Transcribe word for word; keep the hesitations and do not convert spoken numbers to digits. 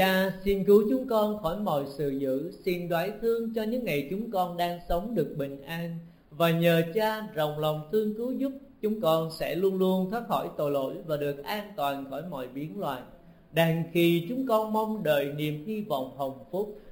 Cha xin cứu chúng con khỏi mọi sự dữ, xin đoái thương cho những ngày chúng con đang sống được bình an, và nhờ Cha rộng lòng thương cứu giúp, chúng con sẽ luôn luôn thoát khỏi tội lỗi và được an toàn khỏi mọi biến loạn. Đang khi chúng con mong đợi niềm hy vọng hồng phúc,